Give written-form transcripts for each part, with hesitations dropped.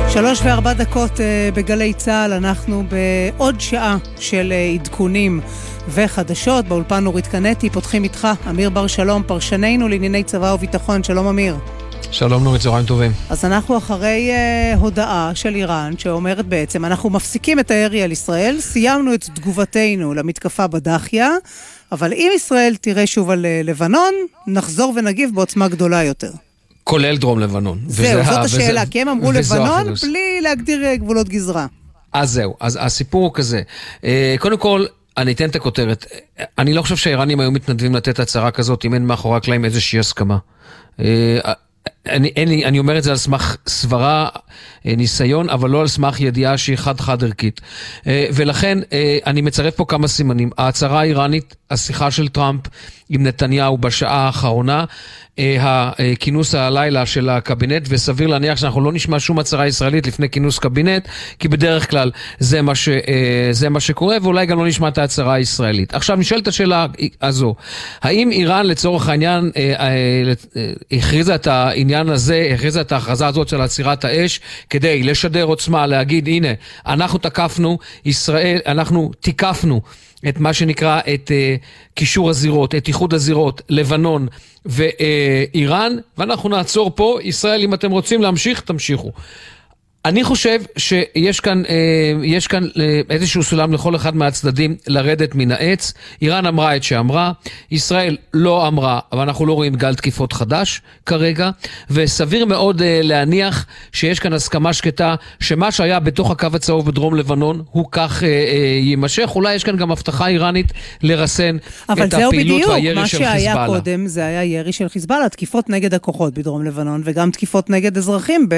3:04 בגלי צהל. אנחנו בעוד שעה של עדכונים וחדשות. באולפן נורית קנטי פותחים איתך אמיר בר שלום, פרשננו לענייני צבא וביטחון. שלום אמיר. שלום נורית, צהריים טובים. אז אנחנו אחרי הודעה של איראן שאומרת בעצם אנחנו מפסיקים את הירי על ישראל, סיימנו את תגובתנו למתקפה בדחיה, אבל אם ישראל תראה שוב על לבנון, נחזור ונגיב בעוצמה גדולה יותר. כולל דרום לבנון. זהו, זאת השאלה, כי הם אמרו לבנון בלי להגדיר גבולות גזרה. אז זהו, אז הסיפור הוא כזה. קודם כל, אני אתן את הכותרת. אני לא חושב שהאיראנים היו מתנדבים לתת הצהרה כזאת, אם אין מאחורי הקלעים איזושהי הסכמה. אני אומר את זה על סמך סברה, ניסיון, אבל לא על סמך ידיעה שהיא חד ערכית. ולכן אני מצרף פה כמה סימנים. ההצהרה האיראנית, השיחה של טראמפ עם נתניהו בשעה האחרונה, הכינוס הלילה של הקבינט, וסביר להניח שאנחנו לא נשמע שום הצהרה ישראלית לפני כינוס קבינט, כי בדרך כלל זה מה שקורה, ואולי גם לא נשמע את ההצהרה הישראלית. עכשיו נשאלת השאלה הזו, האם איראן לצורך העניין הכריזה את העניין הזה, הכריזה את ההכרזה הזאת של עצירת האש, כדי לשדר עוצמה, להגיד הנה, אנחנו תקפנו ישראל, אנחנו תיקפנו את מה שנקרא את קישור הזירות, את איחוד הזירות, לבנון ואיראן, ואנחנו נעצור פה, ישראל אם אתם רוצים להמשיך, תמשיכו. אני חושב שיש כאן איזשהו סולם לכל אחד מהצדדים לרדת מן העץ. איראן אמרה את שאמרה, ישראל לא אמרה, אבל אנחנו לא רואים גל תקיפות חדש כרגע, וסביר מאוד להניח שיש כאן הסכמה שקטה שמה שהיה בתוך הקו הצהוב בדרום לבנון הוא כך יימשך. אולי יש כאן גם הבטחה איראנית לרסן את הפעילות והירי של חיזבאללה. מה שהיה קודם זה היה ירי של חיזבאללה, תקיפות נגד הכוחות בדרום לבנון וגם תקיפות נגד אזרחים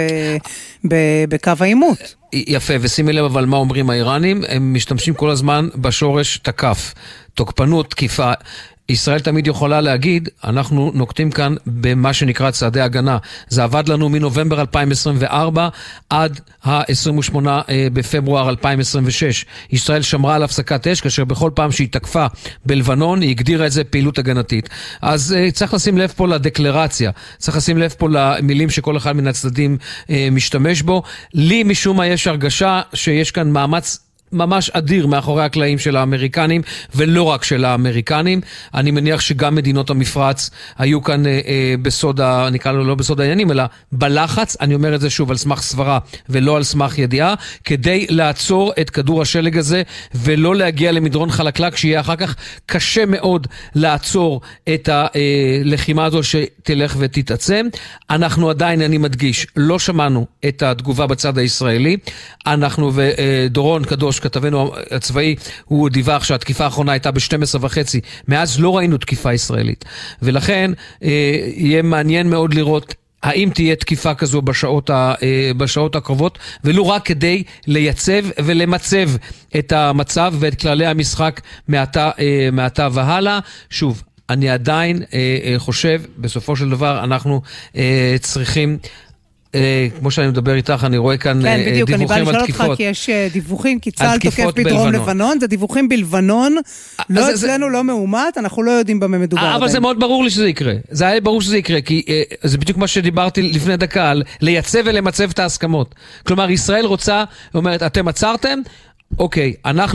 בקו העימות. יפה, ושימי לב אבל מה אומרים האיראנים, הם משתמשים כל הזמן בשורש תקף, תוקפנות, תקיפה. ישראל תמיד יכולה להגיד, אנחנו נוקטים כאן במה שנקרא צעדי הגנה. זה עבד לנו מנובמבר 2024 עד ה-28 בפברואר 2026. ישראל שמרה על הפסקת אש, כאשר בכל פעם שהיא תקפה בלבנון, היא הגדירה את זה פעילות הגנתית. אז צריך לשים לב פה לדקלרציה, צריך לשים לב פה למילים שכל אחד מן הצדדים משתמש בו. לי משום מה יש הרגשה שיש כאן מאמץ ממש אדיר מאחורי הקלעים של האמריקנים, ולא רק של האמריקנים. אני מניח שגם מדינות המפרץ היו כאן בסוד, נקרא לו לא בסוד העניינים, אלא בלחץ, אני אומר את זה שוב על סמך סברה ולא על סמך ידיעה, כדי לעצור את כדור השלג הזה, ולא להגיע למדרון חלקלק, שיהיה אחר כך קשה מאוד לעצור את הלחימה הזו שתלך ותתעצם. אנחנו עדיין, אני מדגיש, לא שמענו את התגובה בצד הישראלי. אנחנו ודורון קדוש, כתבנו הצבאי, הוא דיווח שהתקיפה האחרונה הייתה ב-12:30, מאז לא ראינו תקיפה ישראלית, ולכן יהיה מעניין מאוד לראות האם תהיה תקיפה כזו בשעות הקרובות, ולא רק כדי לייצב ולמצב את המצב ואת כללי המשחק מעתה והלאה. שוב, אני עדיין חושב, בסופו של דבר אנחנו צריכים, כמו שאני מדבר איתך, אני רואה כאן דיווחים על תקיפות. כן, בדיוק, אני בא לשאול אותך כי יש דיווחים, כי צה"ל תוקף בדרום לבנון, זה דיווחים בלבנון, לא אצלנו לא מאומת, אנחנו לא יודעים במה מדובר. אבל זה מאוד ברור לי שזה יקרה, זה היה ברור שזה יקרה, כי זה בדיוק מה שדיברתי לפני דקה, על לייצב ולמצב את ההסכמות. כלומר, ישראל רוצה, אומרת, אתם עצרתם, אוקיי,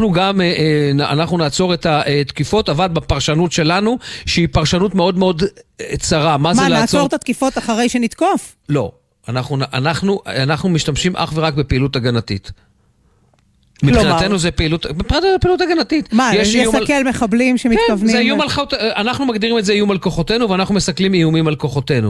אנחנו נעצור את התקיפות, אבל בפרשנות שלנו, שהיא פרשנות מאוד מאוד צרה. מה זה לעצור? נעצור את התקיפות אחרי שנתקוף? לא. אנחנו משתמשים אך ורק בפעילות הגנתית. מבחינתנו זה פעילות הגנתית. מה, לסכל מחבלים שמתכוונים? זה איום על, אנחנו מגדירים את זה איום על כוחותינו, ואנחנו מסכלים איומים על כוחותינו.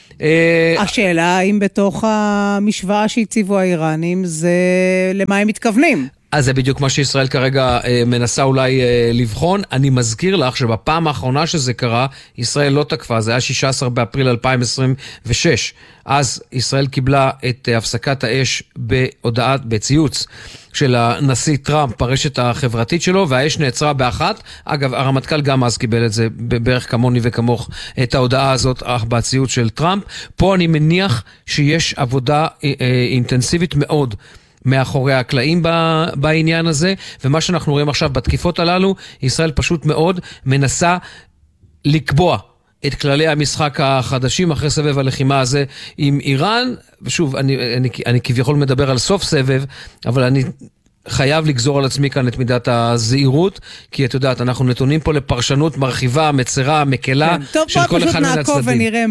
השאלה האם בתוך המשוואה שהציבו האיראנים, זה למה הם מתכוונים? אז זה בדיוק מה שישראל כרגע מנסה אולי לבחון. אני מזכיר לך שבפעם האחרונה שזה קרה, ישראל לא תקפה, זה היה 16 באפריל 2026. אז ישראל קיבלה את הפסקת האש בציוץ של הנשיא טראמפ ברשת החברתית שלו, והאש נעצרה באחת. אגב, הרמטכ"ל גם אז קיבל את זה בערך כמוני וכמוך, את ההודעה הזאת בציוץ של טראמפ. פה אני מניח שיש עבודה אינטנסיבית מאוד מאחורי הקלעים בעניין הזה, ומה שאנחנו רואים עכשיו בתקיפות הללו, ישראל פשוט מאוד מנסה לקבוע את כללי המשחק החדשים אחרי סבב הלחימה הזה עם איראן, ושוב, אני כביכול מדבר על סוף סבב, אבל אני חייב לגזור על עצמי כאן את מידת הזהירות, כי את יודעת, אנחנו נתונים פה לפרשנות מרחיבה, מצרה, מקלה, של כל אחד מן הצדדים. טוב, בוא פשוט נעקוב ונראה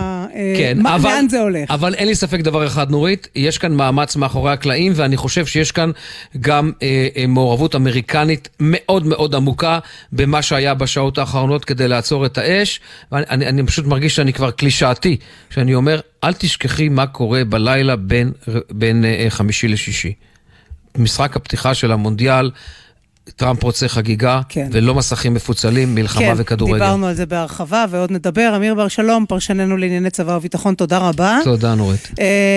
לאן זה הולך. אבל אין לי ספק דבר אחד, נורית, יש כאן מאמץ מאחורי הקלעים, ואני חושב שיש כאן גם מעורבות אמריקנית מאוד מאוד עמוקה, במה שהיה בשעות האחרונות כדי לעצור את האש, ואני פשוט מרגיש שאני כבר קלישאתי, שאני אומר, אל תשכחי מה קורה בלילה בין חמישי לשישי. משחק הפתיחה של המונדיאל, טראמפ רוצה חגיגה, כן. ולא מסכים מפוצלים, מלחמה כן, וכדורגל. דיברנו על זה בהרחבה, ועוד נדבר. אמיר בר שלום, פרשננו לענייני צבא וביטחון, תודה רבה. תודה, נורית.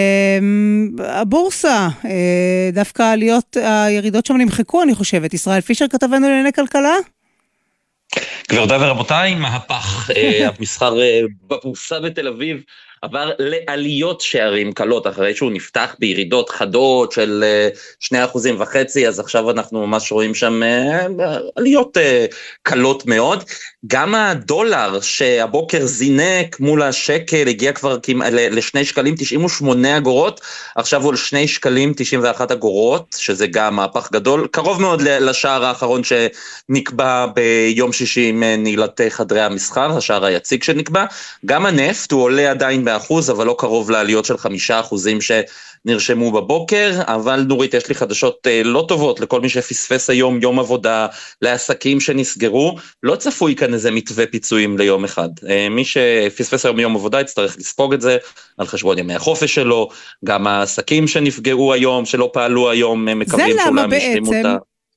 הבורסה, דווקא עליות הירידות שם נמחקו, אני חושבת. ישראל פישר כתבנו לענייני כלכלה? גבירותיי ורבותיי, מהפך. המסחר בבורסה בתל אביב, עבר לעליות שערים קלות, אחרי שהוא נפתח בירידות חדות של 2.5%, אז עכשיו אנחנו ממש רואים שם עליות קלות מאוד. גם הדולר שהבוקר זינק מול השקל, הגיע כבר ל2 שקלים 98 אגורות, עכשיו הוא ל2 שקלים 91 אגורות, שזה גם מהפך גדול, קרוב מאוד לשער האחרון שנקבע ביום שישי עם נעילת חדרי המסחר, השער היציג שנקבע. גם הנפט הוא עולה עדיין באחוז, אבל לא קרוב לעליות של 5% שנרשמו בבוקר, אבל נורית, יש לי חדשות לא טובות לכל מי שפספס היום יום עבודה, לעסקים שנסגרו, לא צפוי כאן איזה מתווה פיצויים ליום אחד. מי שפספס היום יום עבודה יצטרך לספוג את זה על חשבון ימי החופש שלו, גם העסקים שנפגעו היום, שלא פעלו היום, מקבלים כולם ישלימו אותה.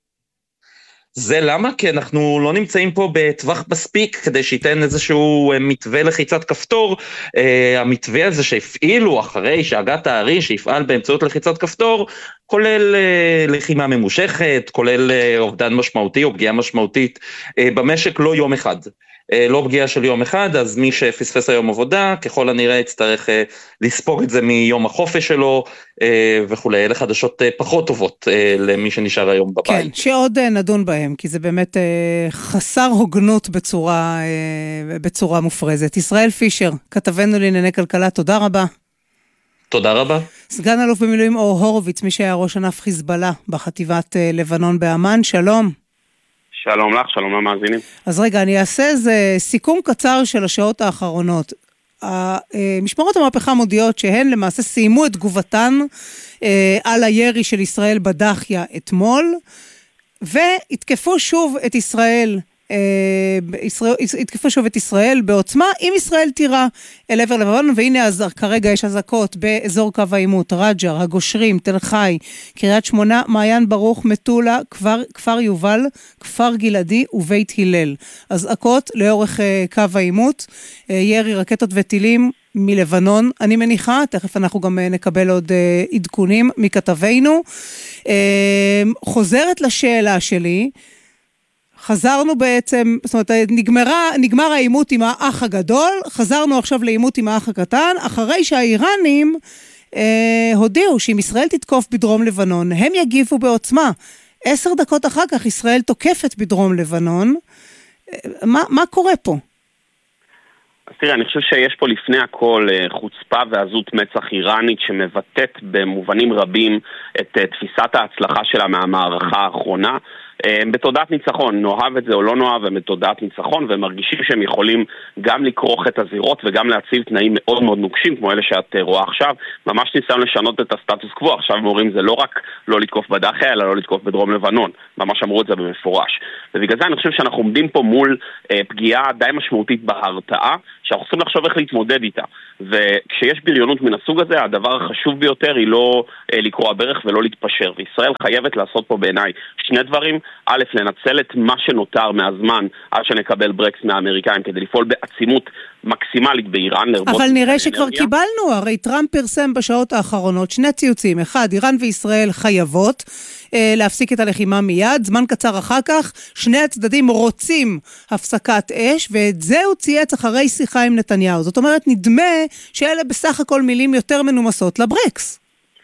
זה למה? כי אנחנו לא נמצאים פה בטווח מספיק, כדי שייתן איזשהו מתווה לחיצת כפתור. המתווה הזה שהפעילו אחרי שהגת הארי, שיפעל באמצעות לחיצת כפתור, כולל לחימה ממושכת, כולל אובדן משמעותי או פגיעה משמעותית במשק, לא יום אחד. לא פגיעה של יום אחד, אז מי שפספס היום עבודה, ככל הנראה יצטרך לספוג את זה מיום החופש שלו, וכולי. אלה חדשות פחות טובות למי שנשאר היום בבית. כן, שעוד נדון בהם, כי זה באמת חסר הוגנות בצורה מופרזת. ישראל פישר, כתבנו לענייני כלכלה, תודה רבה. תודה רבה. סגן אלוף במילואים אור הורוביץ, מי שהיה ראש ענף חיזבאללה בחטיבת לבנון באמן, שלום. שלום לך, שלום למאזינים. אז רגע, אני אעשה איזה סיכום קצר של השעות האחרונות. משמרות המהפכה מודיעות שהן למעשה סיימו את תגובתן על הירי של ישראל בדחיה אתמול, והתקפו שוב את ישראל, התקפו שוב את ישראל בעוצמה, אם ישראל תירה אל עבר לבנון, והנה כרגע יש אזעקות באזור קו העימות, רג'ר, הגושרים, תל חי, קריית שמונה, מעיין ברוך, מטולה, כפר יובל, כפר גלעדי ובית הלל. אזעקות לאורך קו העימות, ירי רקטות וטילים מלבנון, אני מניחה, תכף אנחנו גם נקבל עוד עדכונים מכתבינו. חוזרת לשאלה שלי, חזרנו בעצם, זאת אומרת, נגמר העימות עם האח הגדול, חזרנו עכשיו לעימות עם האח הקטן, אחרי שהאיראנים הודיעו שאם ישראל תתקוף בדרום לבנון, הם יגיבו בעוצמה. 10 דקות אחר כך ישראל תוקפת בדרום לבנון. מה קורה פה? אז תראה, אני חושב שיש פה לפני הכל חוצפה ועזות מצח איראנית שמבטאת במובנים רבים את תפיסת ההצלחה שלה מהמערכה האחרונה. בתודעת ניצחון, נאהב את זה או לא נאהב, הם בתודעת ניצחון, והם מרגישים שהם יכולים גם לקרוך את הזירות וגם להציב תנאים מאוד מאוד נוקשים, כמו אלה שאת רואה עכשיו, ממש ניסיון לשנות את הסטטוס קוו. עכשיו אומרים זה לא רק לא לתקוף בדחיה, אלא לא לתקוף בדרום לבנון. ממש אמרו את זה במפורש. ובגלל זה אני חושב שאנחנו עומדים פה מול פגיעה די משמעותית בהרתעה, שאנחנו צריכים לחשוב איך להתמודד איתה. וכשיש בריונות מן הסוג הזה, הדבר החשוב ביותר היא לא לקרוע ברך ולא להתפשר. וישראל חייבת לעשות פה בעיניי שני דברים. א', לנצל את מה שנותר מהזמן עד שנקבל ברקס מהאמריקאים כדי לפעול בעצימות מקסימלית באיראן. אבל נראה שכבר קיבלנו, הרי טראמפ פרסם בשעות האחרונות 2 ציוצים. אחד, איראן וישראל חייבות להפסיק את הלחימה מיד, זמן קצר אחר כך, שני הצדדים רוצים הפסקת אש, ואת זה הוא צייץ אחרי שיחה עם נתניהו. זאת אומרת, נדמה שאלה בסך הכל מילים יותר מנומסות לברקס.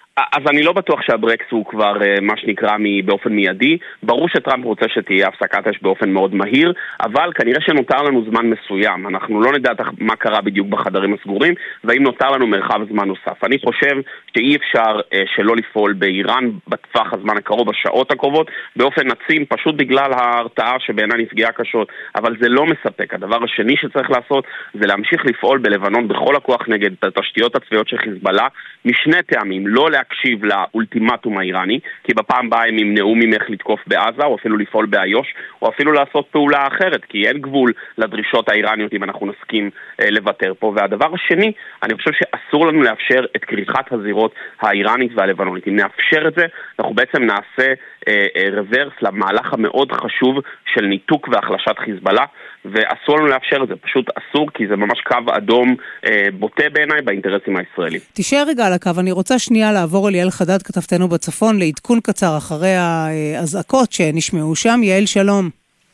אז אני לא בטוח שהברקס הוא כבר מה שנקרא באופן מיידי. ברור שטראמפ רוצה שתהיה הפסקת אש באופן מאוד מהיר, אבל כנראה שנותר לנו זמן מסוים. אנחנו לא נדע מה קרה בדיוק בחדרים הסגורים, והאם נותר לנו מרחב זמן נוסף. אני חושב שאי אפשר שלא לפעול באיראן בטווח הזמן הקרוב, בשעות הקרובות, באופן נצים, פשוט בגלל ההרתעה שבעיניי נפגעה קשות. אבל זה לא מספק. הדבר השני שצריך לעשות זה להמשיך לפעול בלבנון בכל הכוח נגד התשתיות הצבאיות של חיזבאללה, משני טעמים. לא להקשיב לאולטימטום האיראני, כי בפעם הבאה הם ימנעו ממך לתקוף בעזה, או אפילו לפעול באיו"ש, או אפילו לעשות פעולה אחרת, כי אין גבול לדרישות האיראניות אם אנחנו נסכים לוותר פה. והדבר השני, אני חושב שאסור לנו לאפשר את כריכת הזירות האיראנית והלבנונית. אם נאפשר את זה, אנחנו בעצם נעשה רוורס למהלך המאוד חשוב של ניתוק והחלשת חיזבאללה, ואסור לנו לאפשר את זה, פשוט אסור, כי זה ממש קו אדום בוטה בעיניי באינטרסים הישראלים. תישאר רגע על הקו, אני רוצה שנייה לעבור אל יעל חדד, כתבתנו בצפון, לעדכון קצר אחרי האזעקות שנשמעו שם. יעל, שלום.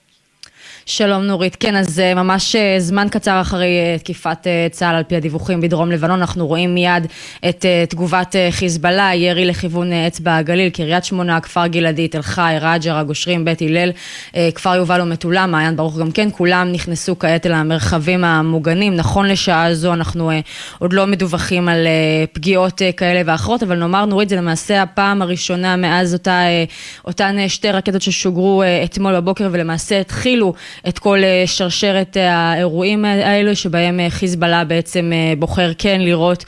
שלום נורית, כן, אז ממש זמן קצר אחרי תקיפת צה"ל על פי הדיווחים בדרום לבנון, אנחנו רואים מיד את תגובת חיזבאללה, ירי לכיוון אצבע הגליל, קריית שמונה, כפר גלעדי, תל חי, רג'ר, הגושרים, בית הלל, כפר יובל ומטולה, מעיין ברוך גם כן, כולם נכנסו כעת אל המרחבים המוגנים. נכון לשעה זו אנחנו עוד לא מדווחים על פגיעות כאלה ואחרות, אבל נאמר נורית, זה למעשה הפעם הראשונה מאז אותן שתי רקטות ששוגרו אתמול בבוקר, ולמעשה התחילו את כל שרשרת האירועים האלו שבהם חיזבאללה בעצם בוחר כן לראות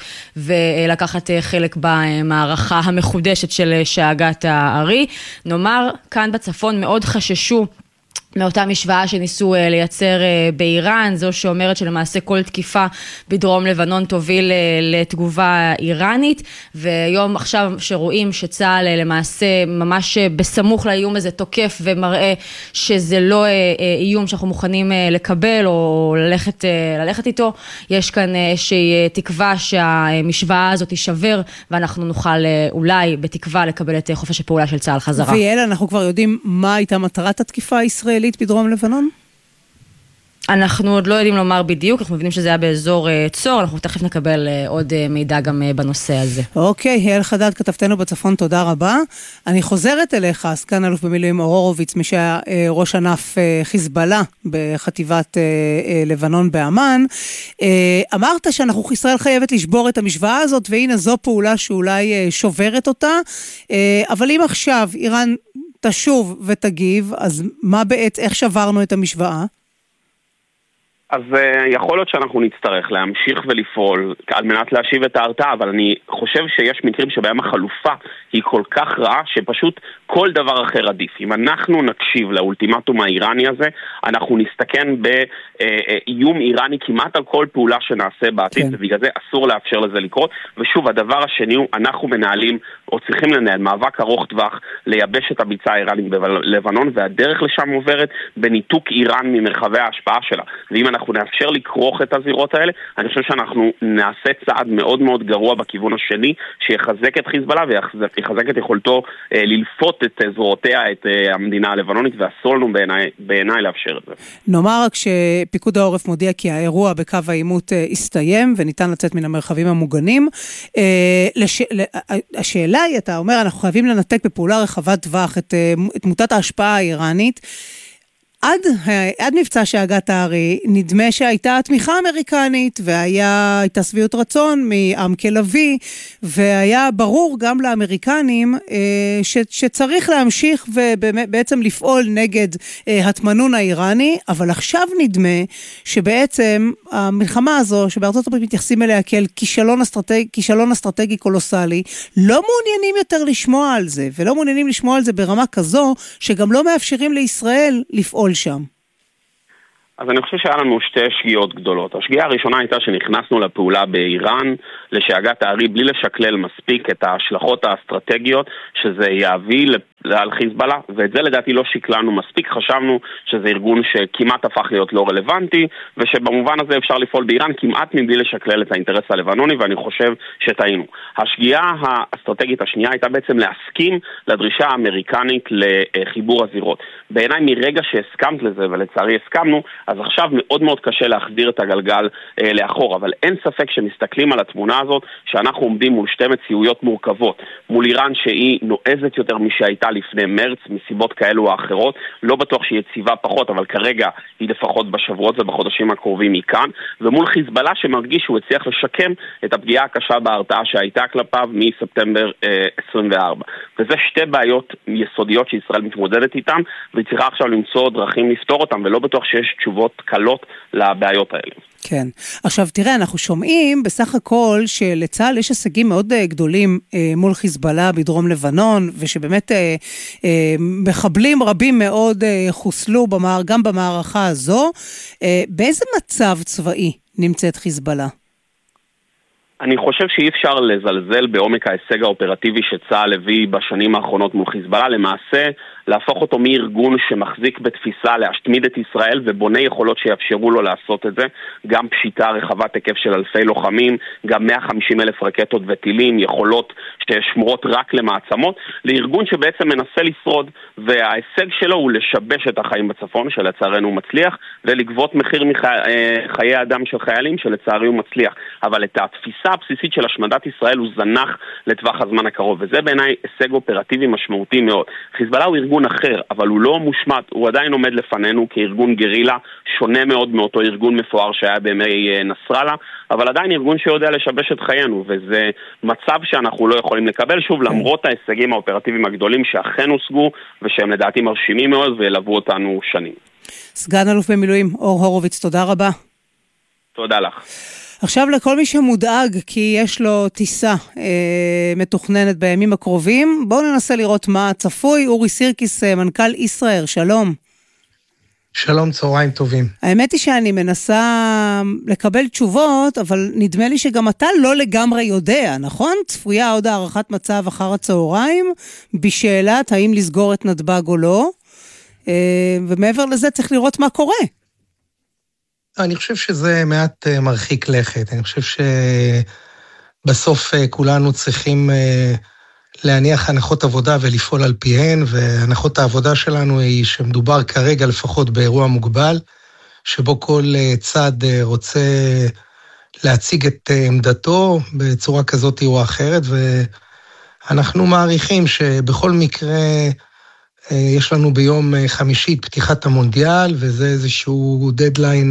ולקחת חלק במערכה המחודשת של שאגת הארי. נאמר, כאן בצפון מאוד חששו מאותה משוואה שניסו לייצר באיראן, זו שאומרת שלמעשה כל תקיפה בדרום לבנון תוביל לתגובה איראנית, ויום עכשיו שרואים שצה"ל למעשה ממש בסמוך לאיום הזה תוקף ומראה שזה לא איום שאנחנו מוכנים לקבל או ללכת איתו, יש כאן איזושהי תקווה שהמשוואה הזאת תישבר, ואנחנו נוכל אולי בתקווה לקבל את חופש הפעולה של צה"ל חזרה. ויעל, אנחנו כבר יודעים מה הייתה מטרת התקיפה הישראלית בדרום לבנון? אנחנו עוד לא יודעים לומר בדיוק, אנחנו מבינים שזה היה באזור צור, אנחנו תכף נקבל עוד מידע גם בנושא הזה. אוקיי, יעל חדד, כתבתנו בצפון, תודה רבה. אני חוזרת אליך, סגן אלוף במילואים אור הורוביץ, מי שהיה ראש ענף חיזבאללה בחטיבת לבנון באמן. אמרת שאנחנו ישראל חייבת לשבור את המשוואה הזאת, והנה זו פעולה שאולי שוברת אותה, אבל אם עכשיו איראן תשוב ותגיב, אז איך שברנו את המשוואה? אז יכול להיות שאנחנו נצטרך להמשיך ולפעול על מנת להשיב את ההרתעה, אבל אני חושב שיש מקרים שבהם החלופה היא כל כך רעה שפשוט כל דבר אחר עדיף. אם אנחנו נקשיב לאולטימטום האיראני הזה, אנחנו נסתכן באיום איראני כמעט על כל פעולה שנעשה בעתיד, כן. ובגלל זה אסור לאפשר לזה לקרות. ושוב, הדבר השני הוא, אנחנו מנהלים, או צריכים לנהל, מאבק ארוך טווח לייבש את הביצה האיראנית בלבנון, והדרך לשם עוברת בניתוק איראן ממרחבי ההשפעה שלה. ואם אנחנו נאפשר לקרוך את הזירות האלה, אני חושב שאנחנו נעשה צעד מאוד מאוד גרוע בכיוון השני, שיחזק את חיזבאללה ויחזק את יכולתו ללפות את זרועותיה, את המדינה הלבנונית, ואסור לנו בעיניי לאפשר את זה. נאמר רק שפיקוד העורף מודיע כי האירוע בקו העימות הסתיים, וניתן לצאת מן המרחבים המוגנים. השאלה היא, אתה אומר, אנחנו חייבים לנתק בפעולה רחבת טווח את מוטת ההשפעה האיראנית. עד מבצע שאגת הארי, נדמה שהייתה תמיכה אמריקנית, והייתה שביעות רצון מעמקי לוי, והיה ברור גם לאמריקנים שצריך להמשיך ובעצם לפעול נגד התמנון האיראני, אבל עכשיו נדמה שבעצם המלחמה הזו, שבארצות הברית מתייחסים אליה כאל כישלון אסטרטגי קולוסלי, לא מעוניינים יותר לשמוע על זה, ולא מעוניינים לשמוע על זה ברמה כזו, שגם לא מאפשרים לישראל לפעול שם. אז אני חושב שהיה לנו שתי שגיאות גדולות. השגיאה הראשונה הייתה שנכנסנו לפעולה באיראן, לשאגת הארי, בלי לשקלל מספיק את ההשלכות האסטרטגיות, שזה יביא על חיזבאללה, ואת זה לדעתי לא שקלנו מספיק, חשבנו שזה ארגון שכמעט הפך להיות לא רלוונטי, ושבמובן הזה אפשר לפעול באיראן כמעט מבלי לשקלל את האינטרס הלבנוני, ואני חושב שטעינו. השגיאה האסטרטגית השנייה הייתה בעצם להסכים לדרישה האמריקנית לחיבור הזירות. בעיניי מרגע שהסכמת לזה, ולצערי הסכמנו, אז עכשיו מאוד מאוד קשה להחזיר את הגלגל לאחור, אבל אין ספק שמסתכלים על התמונה הזאת, שאנחנו עומדים מול שתי מציאויות מורכבות, מול איראן שהיא נועזת יותר משהייתה לפני מרץ, מסיבות כאלו או אחרות, לא בטוח שהיא יציבה פחות, אבל כרגע היא לפחות בשבועות ובחודשים הקרובים היא כאן, ומול חיזבאללה שמרגיש שהוא הצליח לשקם את הפגיעה הקשה בהרתעה שהייתה כלפיו מספטמבר 24. וזה שתי בעיות יסודיות שישראל מתמודדת איתן, והיא צריכה עכשיו למצוא דרכים לפתור אותן, ולא בטוח שיש תשובות קלות לבעיות האלה. כן. עכשיו תראה, אנחנו שומעים בסך הכל שלצה"ל יש הישגים מאוד גדולים מול חיזבאללה בדרום לבנון, ושבאמת מחבלים רבים מאוד חוסלו גם במערכה הזו. באיזה מצב צבאי נמצאת חיזבאללה? אני חושב שאי אפשר לזלזל בעומק ההישג האופרטיבי שצה"ל הביא בשנים האחרונות מול חיזבאללה, למעשה להפוך אותו מארגון שמחזיק בתפיסה להשמיד את ישראל ובונה יכולות שיאפשרו לו לעשות את זה, גם פשיטה רחבת היקף של אלפי לוחמים, גם 150,000 רקטות וטילים, יכולות ששמורות רק למעצמות, לארגון שבעצם מנסה לשרוד, וההישג שלו הוא לשבש את החיים בצפון, שלצערנו הוא מצליח, ולגבות מחיר מחיי אדם של חיילים, שלצערי הוא מצליח. אבל את התפיסה הבסיסית של השמדת ישראל הוא זנח לטווח הזמן הקרוב, וזה בעיניי הישג אופרטיבי משמעותי מאוד. חיזבאללה הוא ארגון אחר, אבל הוא לא מושמט, הוא עדיין עומד לפנינו כארגון גרילה, שונה מאוד מאותו ארגון מפואר שהיה בימי נסראללה, אבל עדיין ארגון שיודע לשבש את חיינו, וזה מצב שאנחנו לא יכולים לקבל, שוב, למרות ההישגים האופרטיביים הגדולים שאכן הושגו, ושהם לדעתי מרשימים מאוד, וילוו אותנו שנים. סגן אלוף במילואים אור הורוביץ, תודה רבה. תודה לך. עכשיו לכל מי שמודאג כי יש לו טיסה מתוכננת בימים הקרובים, בואו ננסה לראות מה צפוי. אורי סירקיס, מנכ"ל ישראייר, שלום. שלום, צהריים טובים. האמת היא שאני מנסה לקבל תשובות, אבל נדמה לי שגם אתה לא לגמרי יודע, נכון? צפויה עוד הערכת מצב אחר הצהריים, בשאלת האם לסגור את נתב"ג או לא, ומעבר לזה צריך לראות מה קורה. אני חושב שזה מעט מרחיק לכת. אני חושב שבסוף כולנו צריכים להניח הנחות עבודה ולפעול על פיהן, והנחות העבודה שלנו היא שמדובר כרגע לפחות באירוע מוגבל, שבו כל צד רוצה להציג את עמדתו בצורה כזאת או אחרת, ואנחנו מעריכים שבכל מקרה יש לנו ביום חמישי פתיחת המונדיאל, וזה איזשהו דדליין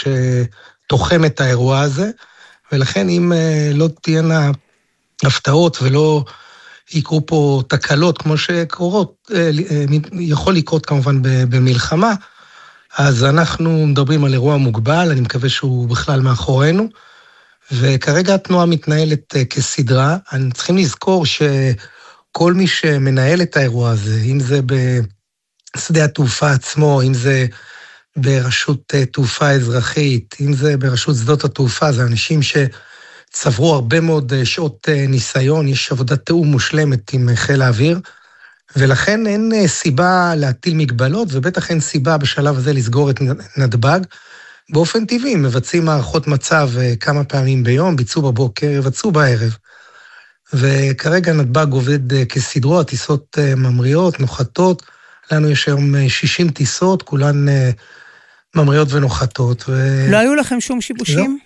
שתוחם את האירוע הזה, ולכן אם לא תהיינה הפתעות ולא יקרו פה תקלות כמו שקורות, יכול לקרות כמובן במלחמה, אז אנחנו מדברים על אירוע מוגבל, אני מקווה שהוא בכלל מאחורינו, וכרגע התנועה מתנהלת כסדרה. אני צריכים לזכור כל מי שמנהל את האירוע הזה, אם זה בשדה התעופה עצמו, אם זה ברשות תעופה אזרחית, אם זה ברשות שדות התעופה, זה אנשים שצברו הרבה מאוד שעות ניסיון, יש עבודת תיאום מושלמת עם חיל האוויר, ולכן אין סיבה להטיל מגבלות, ובטח אין סיבה בשלב הזה לסגור את נתב"ג. באופן טבעי, מבצעים מערכות מצב כמה פעמים ביום, ביצעו בבוקר, יבצעו בערב. וכרגע נתב"ג עובד כסדרו, הטיסות ממריאות, נוחתות, לנו יש היום 60 טיסות, כולן ממריאות ונוחתות. לא היו לכם שום שיבושים?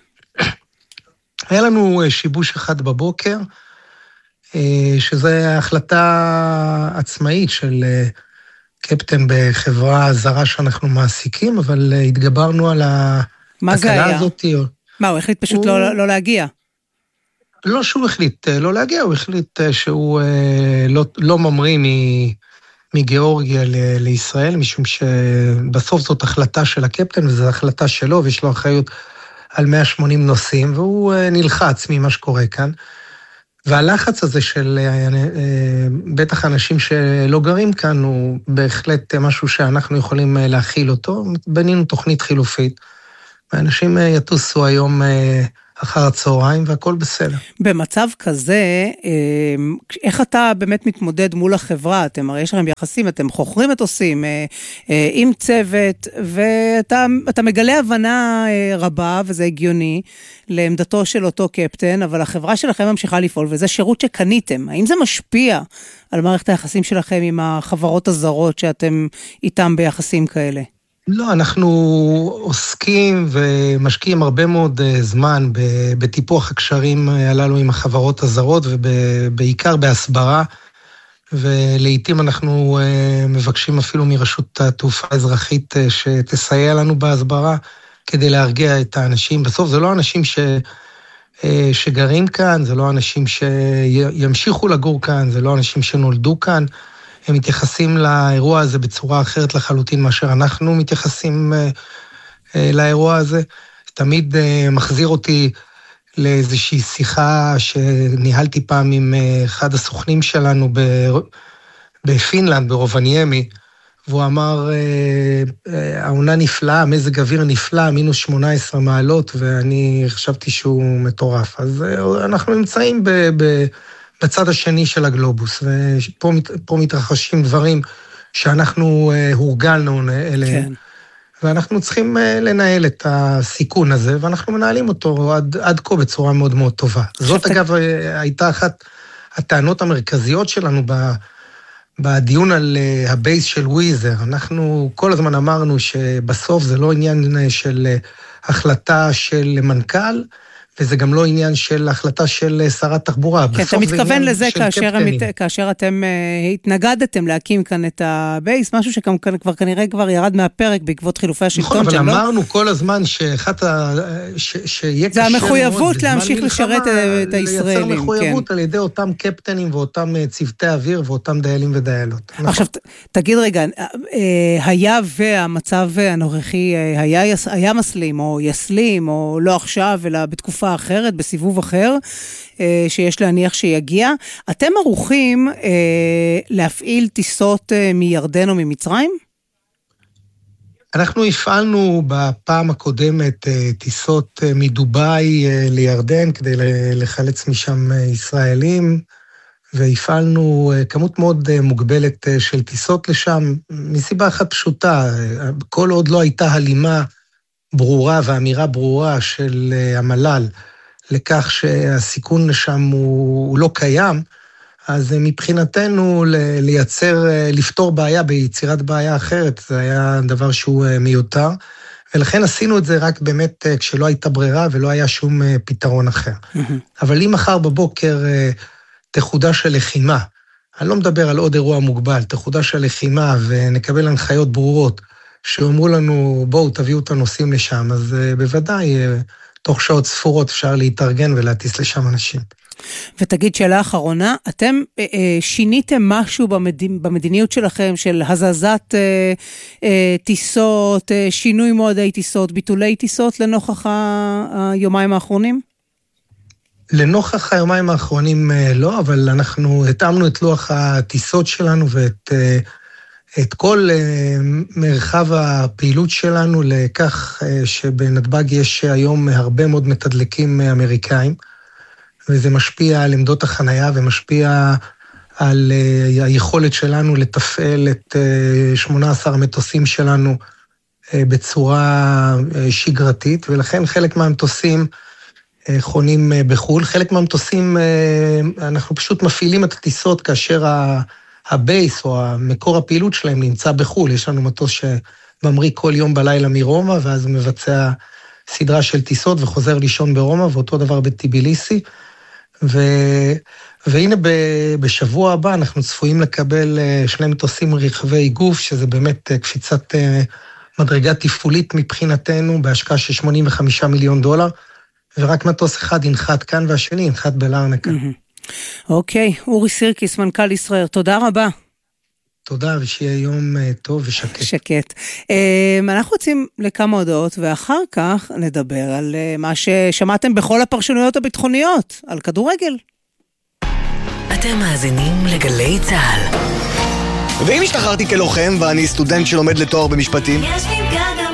היה לנו שיבוש אחד בבוקר, שזה החלטה עצמאית של קפטן בחברה זרה שאנחנו מעסיקים, אבל התגברנו על התקלה הזאת. מה, הוא החליט פשוט לא להגיע? לא שהוא החליט לא להגיע, הוא החליט שהוא לא ממריא מגיאורגיה לישראל, משום שבסוף זאת החלטה של הקפטן, וזו החלטה שלו, ויש לו אחריות על 180 נוסעים, והוא נלחץ ממה שקורה כאן. והלחץ הזה של בטח אנשים שלא גרים כאן, הוא בהחלט משהו שאנחנו יכולים להכיל אותו. בנינו תוכנית חילופית, ואנשים יטוסו היום אחר הצהריים, והכל בסדר. במצב כזה, איך אתה באמת מתמודד מול החברה? אתם הרי יש לכם יחסים, אתם חוכרים מטוסים עם צוות, ואתה מגלה הבנה רבה, וזה הגיוני, לעמדתו של אותו קפטן, אבל החברה שלכם ממשיכה לפעול, וזה שירות שקניתם. האם זה משפיע על מערכת היחסים שלכם עם החברות הזרות שאתם איתם ביחסים כאלה? לא, אנחנו עוסקים ומשקיעים הרבה מאוד זמן בטיפוח הקשרים הללו עם החברות הזרות, ובעיקר בהסברה, ולעיתים אנחנו מבקשים אפילו מרשות התעופה האזרחית שתסייע לנו בהסברה, כדי להרגיע את האנשים. בסוף זה לא אנשים שגרים כאן, זה לא אנשים שימשיכו לגור כאן, זה לא אנשים שנולדו כאן, הם מתייחסים לאירוע הזה בצורה אחרת לחלוטין מאשר אנחנו מתייחסים לאירוע הזה. תמיד מחזיר אותי לאיזושהי שיחה שניהלתי פעם עם אחד הסוכנים שלנו בפינלנד, ברובניימי, והוא אמר, העונה נפלאה, מזג אוויר נפלא, מינוס 18 מעלות, ואני חשבתי שהוא מטורף. אז אנחנו נמצאים בצד השני של הגלובוס, ופה מתרחשים דברים שאנחנו הורגלנו אליהם, כן. ואנחנו צריכים לנהל את הסיכון הזה, ואנחנו מנהלים אותו עד כה בצורה מאוד מאוד טובה. זאת אגב הייתה אחת הטענות המרכזיות שלנו בדיון על הבייס של וויזר. אנחנו כל הזמן אמרנו שבסוף זה לא עניין של החלטה של מנכ"ל, וזה גם לא עניין של החלטה של שרת תחבורה. כן, אתה מתכוון לזה כאשר אתם התנגדתם להקים כאן את הבייס, משהו שכבר כנראה כבר ירד מהפרק בעקבות חילופי השלטון. נכון, אבל אמרנו כל הזמן שיהיה זה המחויבות להמשיך לשרת את הישראלים. לייצר מחויבות על ידי אותם קפטנים ואותם צוותי אוויר ואותם דיילים ודיילות. עכשיו, תגיד רגע, היה והמצב הנוכחי היה מסלים או יסלים, או לא עכשיו, אלא בתקופה אחרת, בסיבוב אחר, שיש להניח שיגיע. אתם ערוכים להפעיל טיסות מירדן או ממצרים? אנחנו הפעלנו בפעם הקודמת טיסות מדובאי לירדן, כדי לחלץ משם ישראלים, והפעלנו כמות מאוד מוגבלת של טיסות לשם, מסיבה אחת פשוטה, כל עוד לא הייתה הלימה ברורה ואמירה ברורה של המל"ל לכך שהסיכון לשם הוא לא קיים, אז מבחינתנו לפתור בעיה ביצירת בעיה אחרת, זה היה דבר שהוא מיותר, ולכן עשינו את זה רק באמת כשלא הייתה ברירה ולא היה שום פתרון אחר. אבל אם מחר בבוקר תחודש הלחימה, אני לא מדבר על עוד אירוע מוגבל, תחודש הלחימה ונקבל הנחיות ברורות, שאומרו לנו, בואו תביאו את הנושאים לשם, אז בוודאי, תוך שעות ספורות אפשר להתארגן ולהטיס לשם אנשים. ותגיד שאלה אחרונה, אתם שיניתם משהו במדיניות שלכם, של הזזת טיסות, שינוי מועדי טיסות, ביטולי טיסות, לנוכח היומיים האחרונים? לנוכח היומיים האחרונים לא, אבל אנחנו התאמנו את לוח הטיסות שלנו את כל מרחב הפעילות שלנו לכך שבנתב"ג יש היום הרבה מאוד מתדלקים אמריקאים, וזה משפיע על עמדות החנייה ומשפיע על היכולת שלנו לתפעל את 18 המטוסים שלנו בצורה שגרתית, ולכן חלק מהמטוסים חונים בחול, חלק מהמטוסים אנחנו פשוט מפעילים את הטיסות כאשר הבייס או המקור הפעילות שלהם נמצא בחול. יש לנו מטוס שממריא כל יום בלילה מרומא, ואז הוא מבצע סדרה של טיסות וחוזר לישון ברומא, ואותו דבר בטיביליסי. והנה בשבוע הבא אנחנו צפויים לקבל 2 מטוסים רכבי גוף, שזה באמת קפיצת מדרגה תפעולית מבחינתנו, בהשקעה של $85 מיליון, ורק מטוס אחד ינחת כאן והשני ינחת בלרנקה. אוקיי, אורי סירקיס, מנכ"ל ישראייר, תודה רבה. תודה, ושיהיה יום טוב ושקט. שקט. אנחנו רוצים לכמה הודעות, ואחר כך נדבר על מה ששמעתם בכל הפרשנויות הביטחוניות, על כדורגל. אתם מאזינים לגלי צהל. ואם השתחררתי כלוחם ואני סטודנט שלומד לתואר במשפטים? יש לי גגם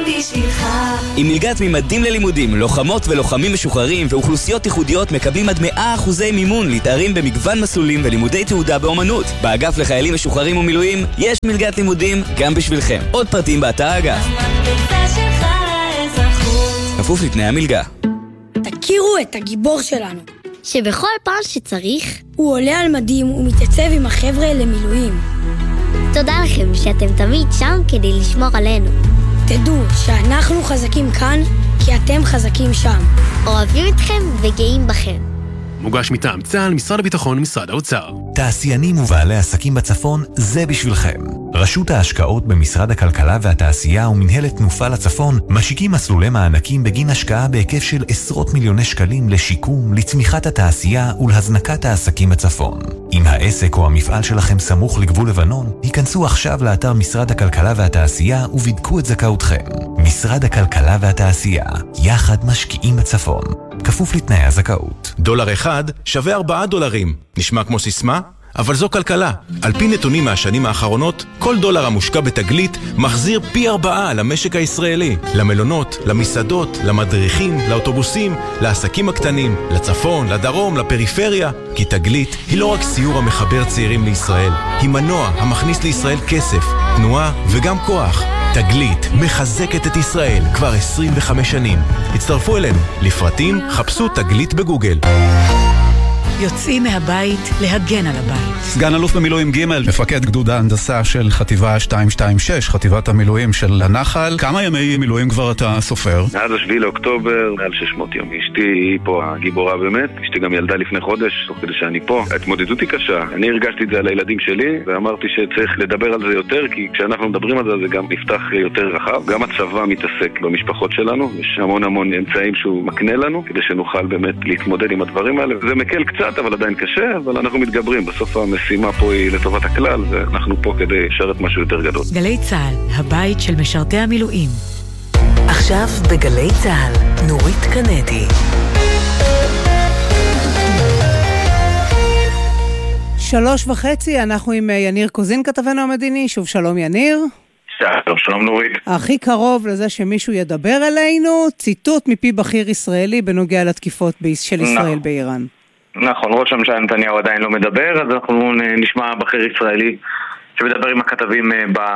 בשבילך. עם מלגת ממדים ללימודים, לוחמות ולוחמים משוחררים ואוכלוסיות ייחודיות מקבלים עד 100% מימון להתארים במגוון מסלולים ולימודי תעודה באומנות. באגף לחיילים משוחררים ומילואים יש מלגת לימודים גם בשבילכם. עוד פרטים באתר האגף. המדפסה שלך לאזרחות. כפוף לתנאי המלגה. תכירו את הגיבור שלנו, שבכל פעם שצריך הוא עולה על מדים ומתייצב עם החבר'ה למילואים. תודה לכם שאתם תמיד שם כדי לשמור עלינו. תדעו שאנחנו חזקים כאן כי אתם חזקים שם. אוהבים אתכם וגאים בכם. מוגש מטעם צה"ל, משרד הביטחון, משרד האוצר. תעשיינים ובעלי עסקים בצפון, זה בשבילכם. רשות ההשקעות במשרד הכלכלה והתעשייה ומנהלת תנופה לצפון משיקים מסלולי מענקים בגין השקעה בהיקף של עשרות מיליוני שקלים לשיקום, לצמיחת התעשייה ולהזנקת העסקים בצפון. אם העסק או המפעל שלכם סמוך לגבול לבנון, היכנסו עכשיו לאתר משרד הכלכלה והתעשייה ובדקו את זכאותכם. משרד הכלכלה והתעשייה, יחד משקיעים בצפון. כפוף לתנאי הזכאות. דולר אחד שווה $4. נשמע כמו סיסמה? אבל זו כלכלה. על פי נתונים מהשנים האחרונות, כל דולר המושקע בתגלית מחזיר פי 4 למשק הישראלי. למלונות, למסעדות, למדריכים, לאוטובוסים, לעסקים הקטנים, לצפון, לדרום, לפריפריה. כי תגלית היא לא רק סיור המחבר צעירים לישראל, היא מנוע המכניס לישראל כסף, תנועה וגם כוח. תגלית מחזקת את ישראל כבר 25 שנים. הצטרפו אלינו. לפרטים חפשו תגלית בגוגל. יוצאים מהבית להגן על הבית. סגן אלוף במילואים ג', מפקד גדוד ההנדסה של חטיבה 226, חטיבת המילואים של הנחל. כמה ימי מילואים כבר אתה סופר? עד 7 לאוקטובר, מעל 600 יום. אשתי היא פה הגיבורה באמת. אשתי גם ילדה לפני חודש, תוך כדי שאני פה. ההתמודדות היא קשה. אני הרגשתי את זה על הילדים שלי, ואמרתי שצריך לדבר על זה יותר, כי כשאנחנו מדברים על זה, זה גם נפתח יותר רחב. גם הצבא מתעסק במשפחות שלנו. יש המון אמצעים שהוא מקנה לנו, כדי שנוכל באמת להתמודד עם הדברים האלה. זה מקל קצת, אבל עדיין קשה, אבל אנחנו מתגברים. בסוף המשימה פה היא לטובת הכלל, ואנחנו פה כדי לשרת משהו יותר גדול. גלי צה"ל, הבית של משרתי המילואים. עכשיו בגלי צה"ל, נורית קנדי. 3:30, אנחנו עם יניר קוזין, כתבנו המדיני. שוב שלום יניר. שלום נורית. הכי קרוב לזה שמישהו ידבר אלינו, ציטוט מפי בכיר ישראלי בנוגע לתקיפות של ישראל באיראן. נכון, ראש הממשלה נתניהו עדיין לא מדבר, אז אנחנו נשמע בכיר ישראלי שמדבר עם הכתבים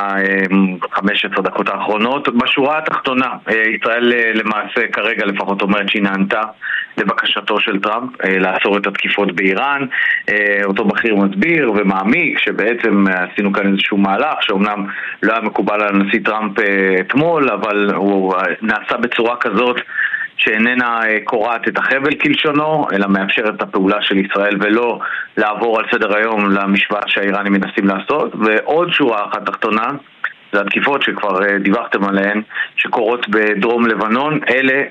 ב-15 דקות האחרונות. בשורה התחתונה, ישראל למעשה כרגע לפחות אומרת שהיא נענתה לבקשתו של טראמפ לעצור את התקיפות באיראן. אותו בכיר מסביר ומעמיק שבעצם עשינו כאן איזשהו מהלך שאומנם לא היה מקובל על הנשיא טראמפ אתמול, אבל הוא נעשה בצורה כזאת שאיננה קוראת את החבל כלשונו, אלא מאפשרת את הפעולה של ישראל ולא לעבור על סדר היום למשוואה שהאיראנים מנסים לעשות. ועוד שורה אחת תחתונה, זה התקיפות שכבר דיווחתם עליהן, שקורות בדרום לבנון. אלה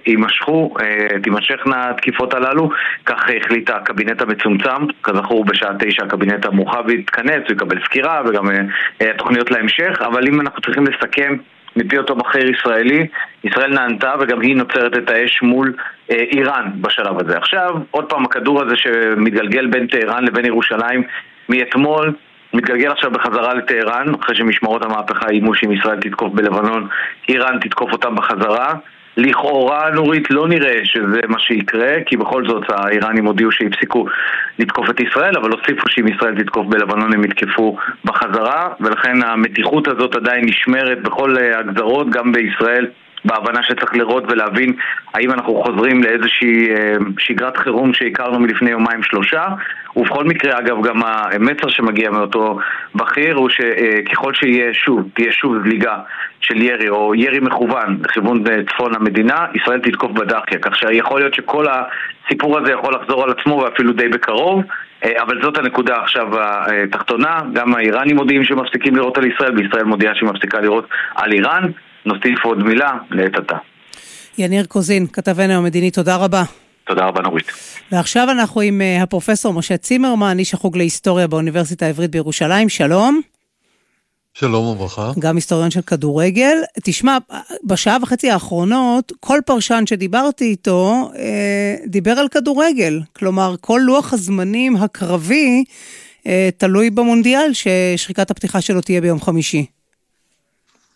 תימשכנה התקיפות הללו, כך החליט הקבינט המצומצם. כזכור בשעה 9 הקבינט המורחב יתכנס, הוא יקבל סקירה וגם תוכניות להמשך. אבל אם אנחנו צריכים לסכם מפי אותו בכיר ישראלי, ישראל נענתה וגם היא נוצרת את האש מול איראן בשלב הזה. עכשיו, עוד פעם הכדור הזה שמתגלגל בין טהרן לבין ירושלים מאתמול, מתגלגל עכשיו בחזרה לטהרן, אחרי שמשמרות המהפכה איימו שאם ישראל תתקוף בלבנון, איראן תתקוף אותם בחזרה. לכאורה נורית לא נראה שזה מה שיקרה, כי בכל זאת האיראנים הודיעו שהפסיקו לתקוף את ישראל, אבל הוסיפו שאם ישראל תתקוף בלבנון הם יתקפו בחזרה, ולכן המתיחות הזאת עדיין נשמרת בכל הגזרות, גם בישראל, בהבנה שצריך לראות ולהבין האם אנחנו חוזרים לאיזושהי שגרת חירום שהכרנו מלפני 2-3. ובכל מקרה, אגב, גם המסר שמגיע מאותו בכיר הוא שככל תהיה שוב זליגה של ירי או ירי מכוון לכיוון צפון המדינה, ישראל תתקוף בדחיה, כך שיכול להיות שכל הסיפור הזה יכול לחזור על עצמו ואפילו די בקרוב. אבל זאת הנקודה עכשיו התחתונה. גם האיראנים מודיעים שמפסיקים לראות על ישראל, בישראל מודיעה שמפסיקה לראות על איראן. נוסיף עוד מילה לעת עתה. יניר קוזין, כתבנו המדיני, תודה רבה. תודה רבה נורית. ועכשיו אנחנו עם הפרופסור משה צימרמן, איש החוג להיסטוריה באוניברסיטה העברית בירושלים. שלום. שלום וברכה. גם היסטוריון של כדורגל. תשמע, בשעה וחצי האחרונות, כל פרשן שדיברתי איתו, דיבר על כדורגל. כלומר, כל לוח הזמנים הקרבי, תלוי במונדיאל, ששריקת הפתיחה שלו תהיה ביום חמישי.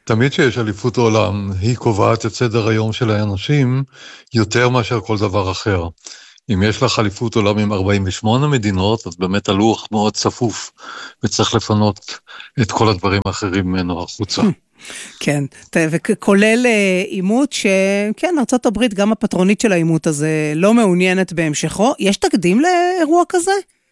תמיד שיש אליפות עולם, היא קובעת את סדר היום של האנשים יותר מאשר כל דבר אחר. אם יש לך אליפות עולם עם 48 מדינות, אז באמת הלוח מאוד צפוף, וצריך לפנות את כל הדברים האחרים ממנו החוצה. כן, וכולל אימות שכן, ארצות הברית, גם הפטרונית של האימות הזה, לא מעוניינת בהמשכו. יש תקדים לאירוע כזה?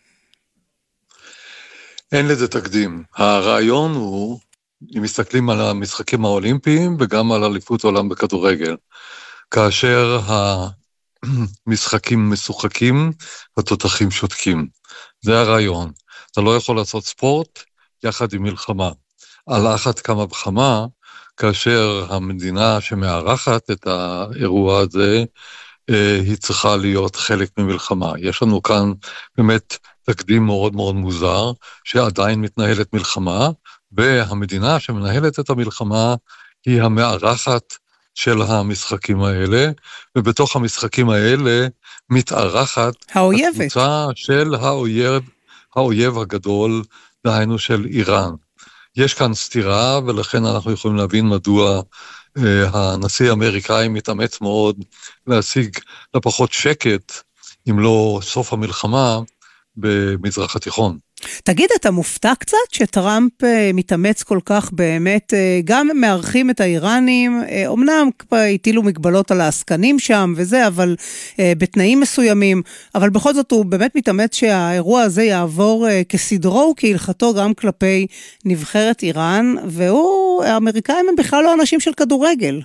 אין לזה תקדים. הרעיון הוא, אם מסתכלים על המשחקים האולימפיים, וגם על אליפות עולם בכדורגל, כאשר המשחקים משוחקים, התותחים שותקים. זה הרעיון. אתה לא יכול לעשות ספורט יחד עם מלחמה. על אחת כמה וכמה, כאשר המדינה שמארחת את האירוע הזה, היא צריכה להיות חלק ממלחמה. יש לנו כאן באמת תקדים מאוד מאוד מוזר, שעדיין מתנהלת מלחמה, והמדינה שמנהלת את המלחמה היא המארחת של המשחקים האלה, ובתוך המשחקים האלה מתארחת הקבוצה של האויב הגדול, דהיינו של איראן. יש כאן סתירה, ולכן אנחנו יכולים להבין מדוע הנשיא האמריקאי מתאמץ מאוד להשיג לפחות שקט, אם לא סוף המלחמה, במזרח התיכון. תגיד, אתה מופתע קצת שטראמפ מתאמץ כל כך באמת, גם מארחים את האיראנים, אמנם הטילו מגבלות על העסקנים שם וזה, אבל בתנאים מסוימים, אבל בכל זאת הוא באמת מתאמץ שהאירוע הזה יעבור כסדרו וכהלכתו גם כלפי נבחרת איראן, האמריקאים הם בכלל לא אנשים של כדורגל.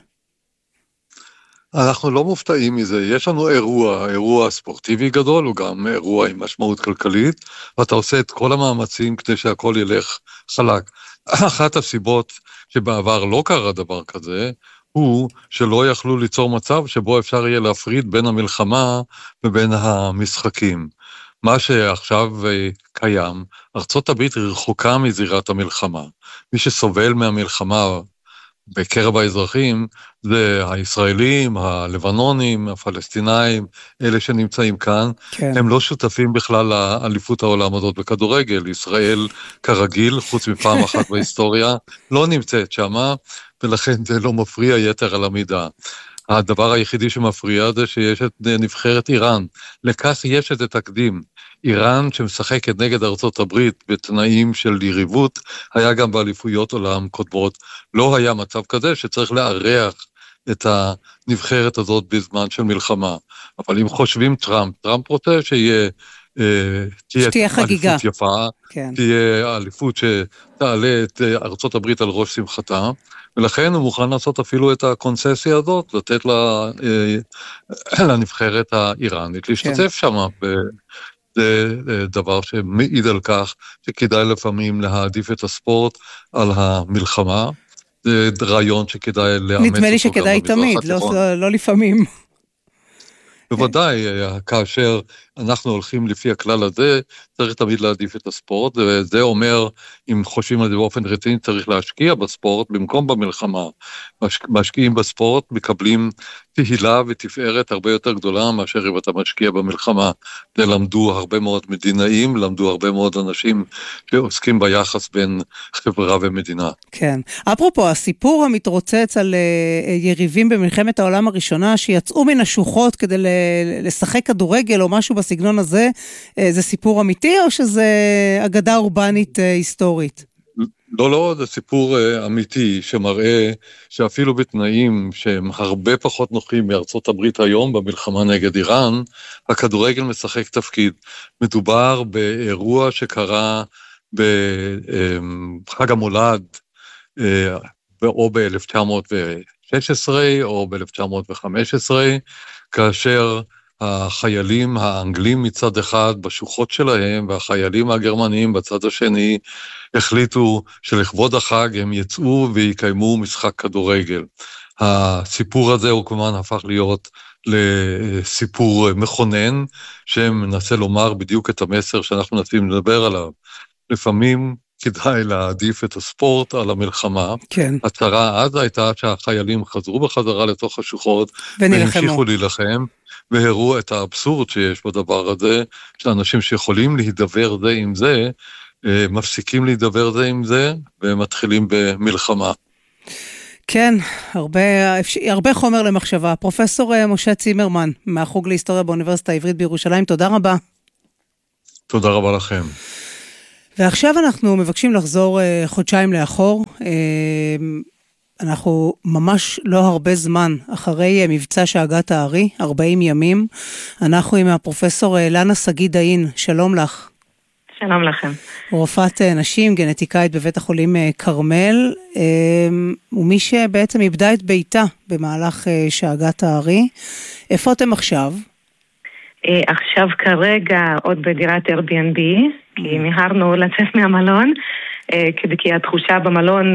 אנחנו לא מופתעים מזה, יש לנו אירוע ספורטיבי גדול, הוא גם אירוע עם משמעות כלכלית, ואתה עושה את כל המאמצים כדי שהכל ילך חלק. אחת הסיבות שבעבר לא קרה דבר כזה, הוא שלא יכלו ליצור מצב שבו אפשר יהיה להפריד בין המלחמה ובין המשחקים. מה שעכשיו קיים, ארצות הברית רחוקה מזירת המלחמה. מי שסובל מהמלחמה בקרב האזרחים, זה הישראלים, הלבנונים, הפלסטינאים, אלה שנמצאים כאן, כן. הם לא שותפים בכלל לאליפות העולם הזאת בכדורגל. ישראל כרגיל, חוץ מפעם אחת בהיסטוריה, לא נמצאת שמה, ולכן זה לא מפריע יתר על המידה. הדבר היחידי שמפריע זה שיש את נבחרת איראן. לכך יש את התקדים. איראן שמשחקת נגד ארצות הברית בתנאים של יריבות, היה גם באליפויות עולם קודמות. לא היה מצב כזה שצריך לארח את הנבחרת הזאת בזמן של מלחמה. אבל אם חושבים טראמפ רוצה שתהיה חגיגה. אליפות יפה, כן. תהיה אליפות שתעלה את ארצות הברית על ראש שמחתה, ולכן הוא מוכן לעשות אפילו את הקונססיה הזאת, לתת לנבחרת האיראנית להשתתף כן. שם. זה דבר שמעיד על כך שכדאי לפעמים להעדיף את הספורט על המלחמה. זה רעיון שכדאי לאמץ. נדמה לי שכדאי תמיד, לא לפעמים. בוודאי, כאשר אנחנו הולכים לפי הכלל הזה, צריך תמיד להעדיף את הספורט, וזה אומר, אם חושבים על זה באופן רציני, צריך להשקיע בספורט במקום במלחמה. משקיעים בספורט, מקבלים תהילה ותפארת הרבה יותר גדולה מאשר אם אתה משקיע במלחמה. זה למדו הרבה מאוד מדינאים, למדו הרבה מאוד אנשים שעוסקים ביחס בין חברה ומדינה. כן. אפרופו, הסיפור המתרוצץ על יריבים במלחמת העולם הראשונה, שיצאו מן השוחות כדי לשחק כדורגל או משהו בסגנון הזה, זה סיפור אמיתי או שזה אגדה אורבנית היסטורית? לא, זה סיפור אמיתי שמראה שאפילו בתנאים שהם הרבה פחות נוחים מארצות הברית היום במלחמה נגד איראן, הכדורגל משחק תפקיד. מדובר באירוע שקרה בחג המולד, או ב-1916 או ב-1915, כאשר החיילים האנגלים מצד אחד בשוחות שלהם, והחיילים הגרמנים בצד השני, החליטו שלכבוד החג הם יצאו ויקיימו משחק כדורגל. הסיפור הזה הוא כמובן הפך להיות לסיפור מכונן, שמנסה לומר בדיוק את המסר שאנחנו מנסים לדבר עליו. לפעמים כדאי להעדיף את הספורט על המלחמה. כן. הצרה אז הייתה שהחיילים חזרו בחזרה לתוך השוחות, והמשיכו להילחם, והראו את האבסורד שיש בדבר הזה, שאנשים שיכולים להידבר זה עם זה, מפסיקים להידבר זה עם זה, ומתחילים במלחמה. כן, הרבה חומר למחשבה. פרופסור משה צימרמן, מהחוג להיסטוריה באוניברסיטה העברית בירושלים, תודה רבה. תודה רבה לכם. ועכשיו אנחנו מבקשים לחזור חודשיים לאחור. אנחנו ממש לא הרבה זמן אחרי מבצע שאגת הארי, 40 ימים. אנחנו עם הפרופסור לנה שגיא דהין, שלום לך. שלום לכם. רופאת נשים, גנטיקאית בבית החולים כרמל, ומי שבעצם איבדה את ביתה במהלך שאגת הארי. איפה אתם עכשיו? עכשיו כרגע עוד בדירת Airbnb, כי מיהרנו לצאת מהמלון, כי התחושה במלון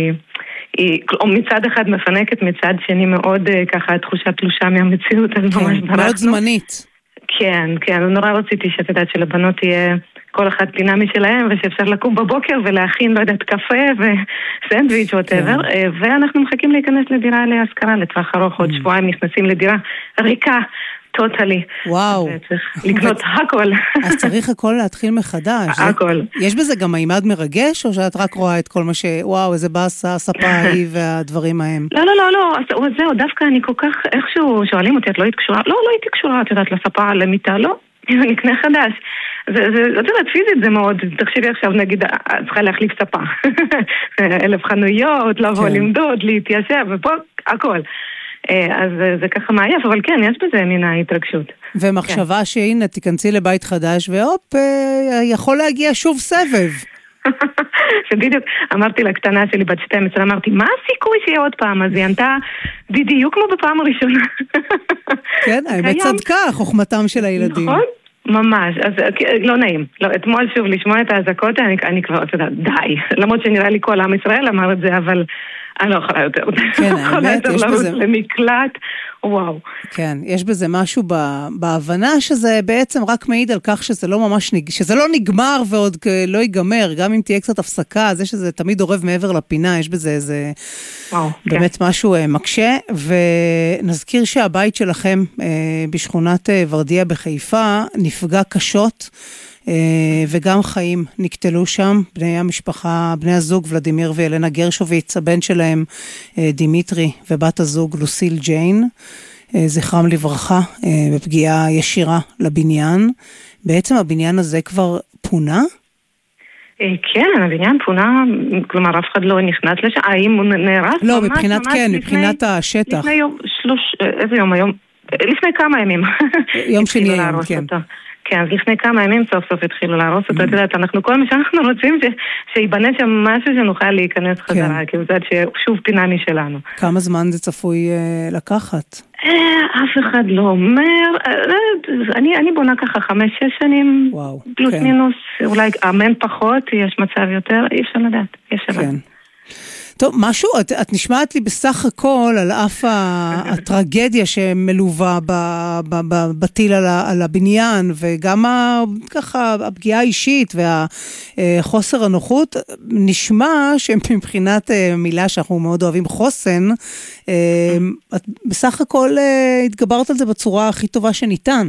היא מצד אחד מפנקת, מצד שני מאוד ככה תחושה תלושה מהמציאות, אז ממש ברחנו. מאוד זמנית. כן, כן, נורא רציתי שאת יודעת שלבנות תהיה כל אחת פינה משלהם, ושאפשר לקום בבוקר ולהכין, לא יודעת, קפה וסנדוויץ' וואטאבר, ואנחנו מחכים להיכנס לדירה להשכרה לטווח ארוך, עוד שבועיים נכנסים לדירה ריקה, טוטלי. וואו. צריך לקנות הכל. אז צריך הכל להתחיל מחדש. הכל. יש בזה גם מימד מרגש, או שאת רק רואה את כל מה וואו, איזה באסה, הספה ההיא והדברים ההם? לא, זהו, דווקא אני כל כך, איכשהו שואלים אותי, את לא היית קשורה? לא הייתי קשורה, את יודעת, לספה, למיטה, לא. אני נקנה חדש. את יודעת, פיזית זה מאוד, תחשבי עכשיו, נגיד, צריכה להחליף ספה. 1,000 חנויות, לבוא למדוד, להתיישב, ופה הכל. אז זה ככה מעייף, אבל כן, יש בזה מן ההתרגשות. ומחשבה שהנה, תיכנסי לבית חדש, והופ, יכול להגיע שוב סבב. שבדיוק, אמרתי לקטנה שלי בת 12, אמרתי, מה הסיכוי שיהיה עוד פעם? אז היא ענתה בדיוק כמו בפעם הראשונה. כן, האמת צדקה, חוכמתם של הילדים. נכון? ממש, אז לא נעים. אתמול שוב לשמוע את ההזקות, אני כבר, אתה יודע, די. למרות שנראה לי כל עם ישראל אמר את זה, אבל אני לא יכולה יותר. כן, האמת, יש בזה... למקלט, וואו. כן, יש בזה משהו בהבנה שזה בעצם רק מעיד על כך שזה לא ממש שזה לא נגמר ועוד לא ייגמר, גם אם תהיה קצת הפסקה, זה שזה תמיד עורב מעבר לפינה, יש בזה איזה באמת משהו מקשה, ונזכיר שהבית שלכם בשכונת ורדיה בחיפה נפגע קשות, וגם חיים נקטלו שם, בני המשפחה, בני הזוג ולדימיר ואלנה גרשוביץ, הבן שלהם דימיטרי ובת הזוג לוסיל ג'יין, זכרם לברכה, בפגיעה ישירה לבניין. בעצם הבניין הזה כבר פונה? כן, הבניין פונה, כלומר אף אחד לא נכנס לשם, האם הוא נהרס? לא, מבחינת כן, מבחינת השטח. לפני יום, איזה יום היום? לפני כמה ימים. יום שני היום, כן. כן, אז לפני כמה ימים סוף סוף התחילו להרוס אותו, את יודעת, אנחנו כל מה שאנחנו רוצים שיבנה שם משהו שנוכל להיכנס חזרה, כי זאת שוב פינה משלנו. כמה זמן זה צפוי לקחת? אף אחד לא אומר, אני בונה ככה 5-6 שנים, פלוס מינוס, אולי אמן פחות, יש מצב יותר, אי אפשר לדעת, אי אפשר לדעת. טוב, משהו, את נשמעת לי בסך הכל על אף הטרגדיה שמלווה בטיל על הבניין, וגם ככה הפגיעה האישית והחוסר הנוחות, נשמע שמבחינת מילה שאנחנו מאוד אוהבים חוסן, את בסך הכל התגברת על זה בצורה הכי טובה שניתן.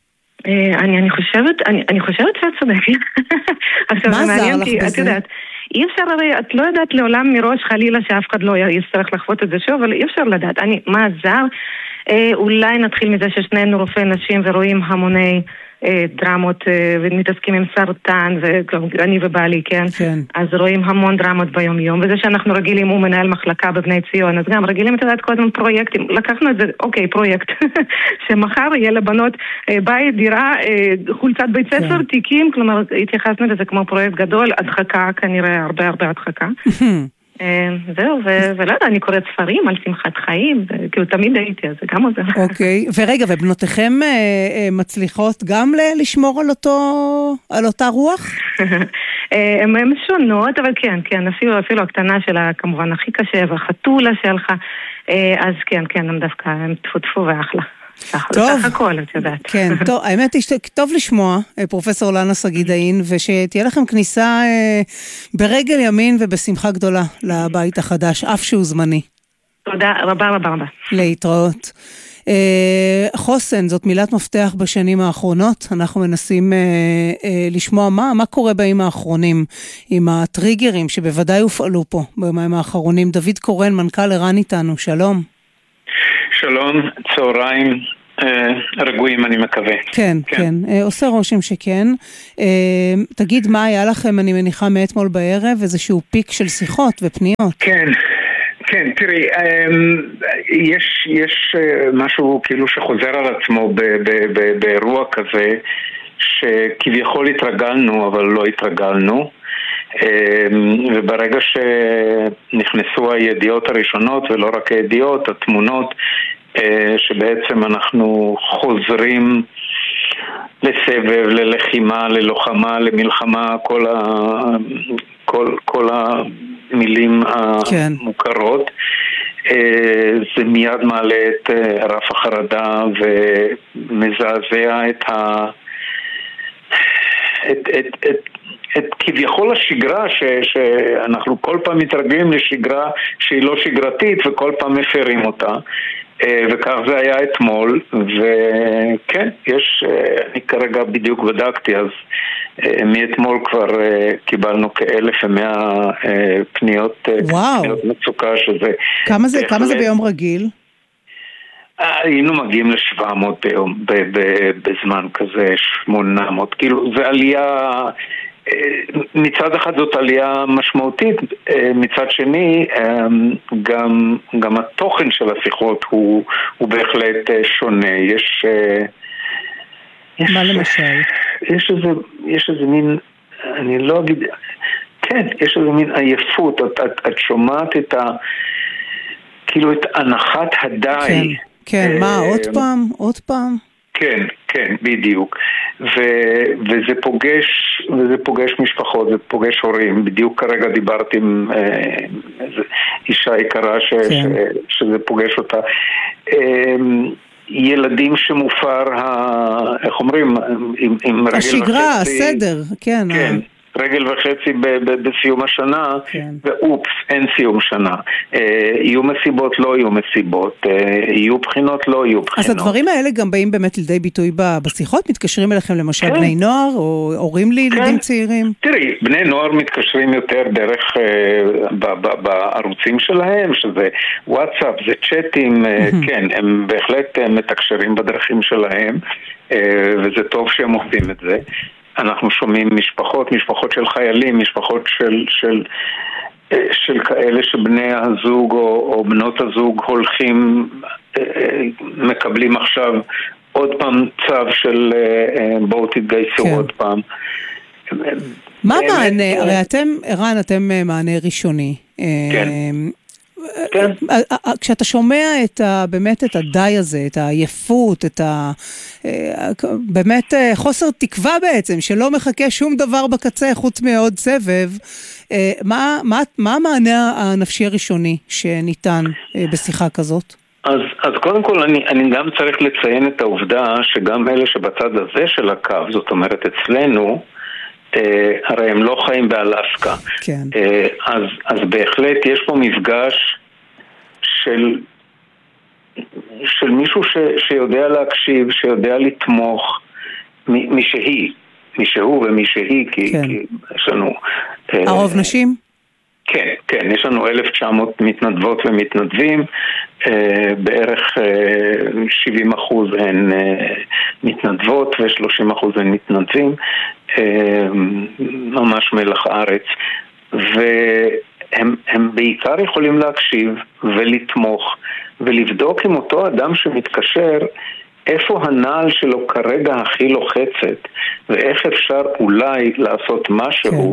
אני חושבת שאת צודקת. מה עזר לך בזה? את יודעת, אי אפשר, הרי את לא יודעת לעולם מראש חלילה שאף אחד לא יצטרך לחוות את זה שוב, אבל אי אפשר לדעת. מה עזר? אולי נתחיל מזה ששנינו רופאי נשים ורואים המוני דרמות ומתעסקים עם סרטן, ואני ובעלי, כן? אז רואים המון דרמות ביום יום, וזה שאנחנו רגילים, הוא מנהל מחלקה בבני ציון, אז גם רגילים את יודעת קודם פרויקטים, לקחנו את זה, אוקיי, פרויקט, שמחר יהיה לבנות בית, דירה, חולצת בית ספר, תיקים, כלומר, התייחסנו לזה כמו פרויקט גדול, הדחקה, כנראה הרבה הדחקה. זהו, ולא יודע, אני קוראת ספרים על שמחת חיים, כאילו תמיד הייתי, אז זה גם עוזר. אוקיי, ורגע, ובנותיכם מצליחות גם לשמור על אותה רוח? הן שונות, אבל כן, אפילו הקטנה שלה כמובן הכי קשה, והחתולה שלך, אז כן, הם דווקא, הם טפו ואחלה. טוב, הכל, את יודעת. כן, טוב, האמת היא טוב לשמוע, פרופסור לנה שגיא דהין, ושתהיה לכם כניסה ברגל ימין ובשמחה גדולה לבית החדש, אף שהוא זמני. תודה, רבה. להתראות. חוסן, זאת מילת מפתח בשנים האחרונות. אנחנו מנסים לשמוע מה קורה בימים האחרונים עם הטריגרים שבוודאי הופעלו פה בימים האחרונים. דוד קורן, מנכ"ל ער"ן איתנו, שלום. שלום, צהריים רגועים אני מקווה. כן, עושה רושם שכן. תגיד, מה היה לכם, אני מניחה מאתמול בערב, איזשהו פיק של שיחות ופניות? כן, תראי, יש משהו כאילו שחוזר על עצמו באירוע כזה, שכביכול התרגלנו, אבל לא התרגלנו. וברגע שנכנסו הידיעות הראשונות, ולא רק הידיעות, התמונות, שבעצם אנחנו חוזרים לסבב, ללחימה, ללוחמה, למלחמה, כל המילים המוכרות, זה מיד מעלה את רף החרדה ומזעזע את כביכול השגרה שאנחנו כל פעם מתרגלים לשגרה שהיא לא שגרתית וכל פעם מפרים אותה, וכך זה היה אתמול. וכן, אני כרגע בדיוק בדקתי, אז מאתמול כבר קיבלנו כ-1,100 פניות מצוקה, שזה... כמה זה ביום רגיל? היינו מגיעים ל-700 ביום, בזמן כזה 800, כאילו זה עלייה, מצד אחד זאת עלייה משמעותית, מצד שני גם התוכן של השיחות הוא בהחלט שונה. מה למשל? יש איזה מין, אני לא אגיד, כן, יש איזה מין עייפות, את שומעת כאילו את הנחת הדי. כן, מה, עוד פעם? כן, בדיוק. וזה פוגש משפחות, זה פוגש הורים. בדיוק כרגע דיברתי עם אישה יקרה שזה פוגש אותה. ילדים שמופר, איך אומרים, עם רגל וחצי. השגרה, הסדר, כן. רגל וחצי בסיום השנה, ואופס, אין סיום שנה. יהיו מסיבות, לא יהיו מסיבות. יהיו בחינות, לא יהיו בחינות. אז הדברים האלה גם באים באמת לידי ביטוי בשיחות? מתקשרים אליכם למשל בני נוער, או הורים לילדים צעירים? תראי, בני נוער מתקשרים יותר דרך בערוצים שלהם, שזה וואטסאפ, זה צ'אטים, כן, הם בהחלט מתקשרים בדרכים שלהם, וזה טוב שהם עושים את זה. אנחנו שומעים משפחות של חיילים, משפחות של כאלה שבני הזוג או בנות הזוג הולכים, מקבלים עכשיו עוד פעם צו של בואו תתגייסו עוד פעם. מה מענה? הרי ערן, אתם מענה ראשוני. כן. כשאתה שומע באמת את הדי הזה, את העייפות, באמת חוסר תקווה בעצם, שלא מחכה שום דבר בקצה חוץ מעוד סבב, מה המענה הנפשי הראשוני שניתן בשיחה כזאת? אז קודם כל אני גם צריך לציין את העובדה שגם אלה שבצד הזה של הקו, זאת אומרת אצלנו, הרי הם לא חיים באלסקה. כן. אז בהחלט יש פה מפגש של מישהו שיודע להקשיב, שיודע לתמוך, מישהו ומישהי, כי יש לנו... הרוב נשים? כן, יש לנו 1,900 מתנדבות ומתנדבים, בערך 70% הן מתנדבות ו30% הן מתנדבים, ממש מלח הארץ, והם בעיקר יכולים להקשיב ולתמוך ולבדוק עם אותו אדם שמתקשר איפה הנעל שלו כרגע הכי לוחצת, ואיך אפשר אולי לעשות משהו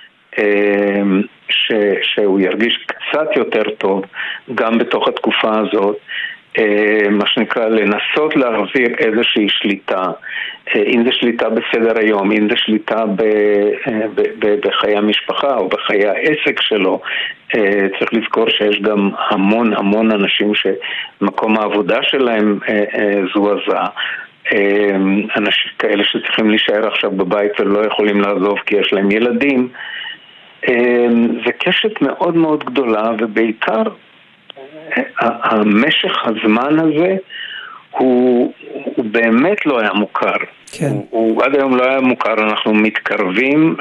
שהוא ירגיש קצת יותר טוב גם בתוך התקופה הזאת, מה שנקרא לנסות להחזיר איזושהי שליטה, אם זה שליטה בסדר היום, אם זה שליטה בחיי המשפחה או בחיי העסק שלו. צריך לזכור שיש גם המון אנשים שמקום העבודה שלהם זועזע, אנשים כאלה שצריכים להישאר עכשיו בבית ולא יכולים לעזוב כי יש להם ילדים. זה קשת מאוד מאוד גדולה, ובעיקר המשך הזמן הזה הוא באמת לא היה מוכר. כן. הוא עד היום לא היה מוכר, אנחנו מתקרבים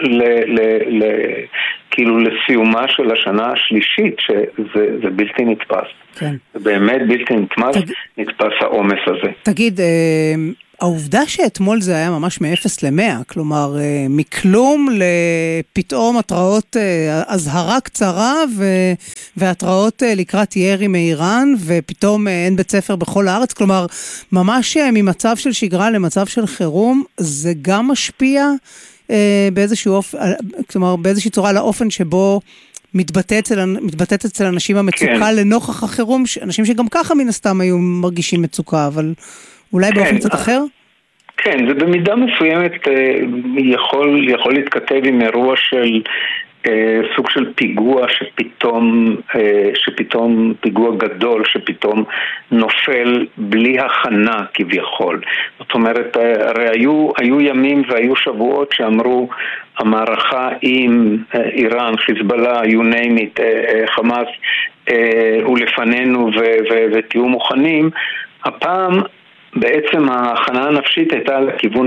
כאילו לסיומה של השנה השלישית, שזה בלתי נתפס. כן. זה באמת בלתי נתפס העומס הזה. תגיד, העובדה שאתמול זה היה ממש מ-0 ל-100, כלומר, מכלום לפתאום התראות הזהרה קצרה והתראות לקראת ירי מאיראן, ופתאום אין בית ספר בכל הארץ, כלומר, ממש ממצב של שגרה למצב של חירום, זה גם משפיע באיזושהי צורה לאופן שבו מתבטאת אצל אנשים המצוקה לנוכח החירום, אנשים שגם ככה מן הסתם היו מרגישים מצוקה, אבל אולי באופן קצת אחר? כן, זה במידה מסוימת יכול להתכתב עם אירוע של סוג של פיגוע שפתאום פיגוע גדול שפתאום נופל בלי הכנה כביכול. זאת אומרת, הרי היו ימים והיו שבועות שאמרו המערכה עם איראן, חיזבאללה, you name it, חמאס, הוא לפנינו ותהיו מוכנים. הפעם בעצם ההכנה הנפשית הייתה לכיוון